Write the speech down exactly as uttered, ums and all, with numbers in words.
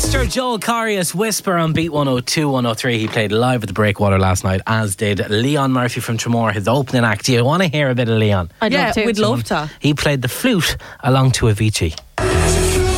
Mister Joel Carius, Whisper on Beat one oh two, one oh three. He played live at the Breakwater last night, as did Leon Murphy from Tremor, his opening act. Do you want to hear a bit of Leon? I'd yeah, love to. we'd love to. He played the flute along to Avicii.